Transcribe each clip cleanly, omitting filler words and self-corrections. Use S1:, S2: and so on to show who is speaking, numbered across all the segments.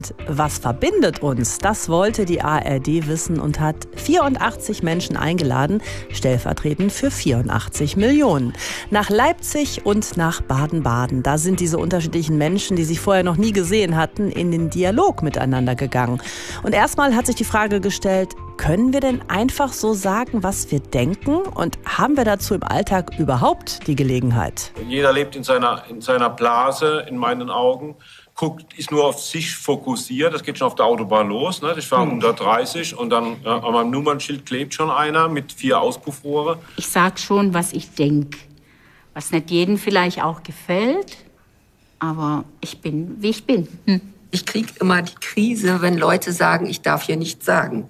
S1: Was verbindet uns? Das wollte die ARD wissen und hat 84 Menschen eingeladen, stellvertretend für 84 Millionen. Nach Leipzig und nach Baden-Baden. Da sind diese unterschiedlichen Menschen, die sich vorher noch nie gesehen hatten, in den Dialog miteinander gegangen. Und erstmal hat sich die Frage gestellt, können wir denn einfach so sagen, was wir denken? Und haben wir dazu im Alltag überhaupt die Gelegenheit?
S2: Jeder lebt in seiner Blase, in meinen Augen. Ist nur auf sich fokussiert. Das geht schon auf der Autobahn los. Ne? Ich fahre 130 und dann an meinem Nummernschild klebt schon einer mit 4 Auspuffrohre.
S3: Ich sag schon, was ich denke. Was nicht jedem vielleicht auch gefällt, aber ich bin, wie ich bin.
S4: Ich kriege immer die Krise, wenn Leute sagen, ich darf hier nichts sagen.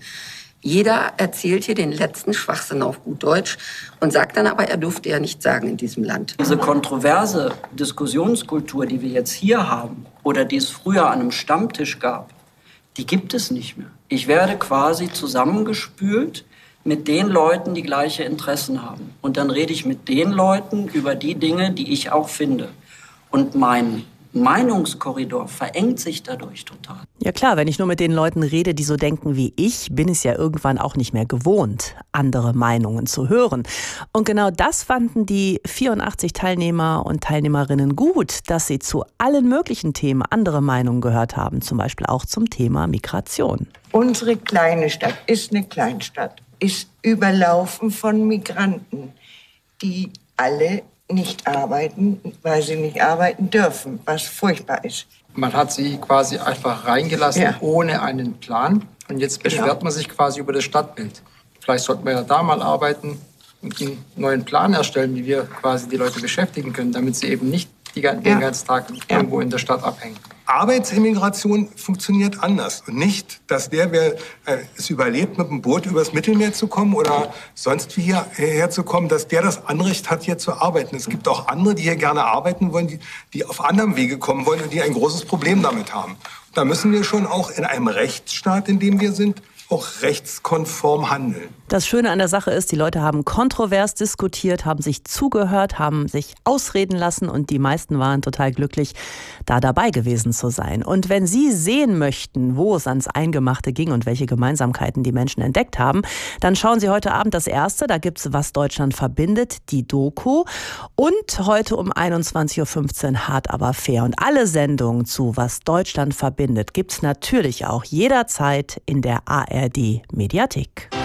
S4: Jeder erzählt hier den letzten Schwachsinn auf gut Deutsch und sagt dann aber, er durfte ja nichts sagen in diesem Land.
S5: Diese kontroverse Diskussionskultur, die wir jetzt hier haben oder die es früher an einem Stammtisch gab, die gibt es nicht mehr. Ich werde quasi zusammengespült mit den Leuten, die gleiche Interessen haben. Und dann rede ich mit den Leuten über die Dinge, die ich auch finde. Und mein Meinungskorridor verengt sich dadurch total.
S1: Ja klar, wenn ich nur mit den Leuten rede, die so denken wie ich, bin es ja irgendwann auch nicht mehr gewohnt, andere Meinungen zu hören. Und genau das fanden die 84 Teilnehmer und Teilnehmerinnen gut, dass sie zu allen möglichen Themen andere Meinungen gehört haben, zum Beispiel auch zum Thema Migration.
S6: Unsere kleine Stadt ist eine Kleinstadt, ist überlaufen von Migranten, die alle nicht arbeiten, weil sie nicht arbeiten dürfen, was furchtbar ist.
S7: Man hat sie quasi einfach reingelassen, ohne einen Plan. Und jetzt beschwert man sich quasi über das Stadtbild. Vielleicht sollten wir ja da mal arbeiten und einen neuen Plan erstellen, wie wir quasi die Leute beschäftigen können, damit sie eben nicht den ganzen Tag irgendwo in der Stadt abhängen.
S8: Arbeitsimmigration funktioniert anders. Und nicht, dass wer es überlebt, mit dem Boot übers Mittelmeer zu kommen oder sonst wie hierher zu kommen, dass der das Anrecht hat, hier zu arbeiten. Es gibt auch andere, die hier gerne arbeiten wollen, die auf anderem Wege kommen wollen und die ein großes Problem damit haben. Da müssen wir schon auch in einem Rechtsstaat, in dem wir sind, auch rechtskonform handeln.
S1: Das Schöne an der Sache ist, die Leute haben kontrovers diskutiert, haben sich zugehört, haben sich ausreden lassen und die meisten waren total glücklich, da dabei gewesen zu sein. Und wenn Sie sehen möchten, wo es ans Eingemachte ging und welche Gemeinsamkeiten die Menschen entdeckt haben, dann schauen Sie heute Abend das erste, da gibt's Was Deutschland verbindet, die Doku. Und heute um 21.15 Uhr Hart aber fair. Und alle Sendungen zu Was Deutschland verbindet gibt's natürlich auch jederzeit in der ARD Mediathek.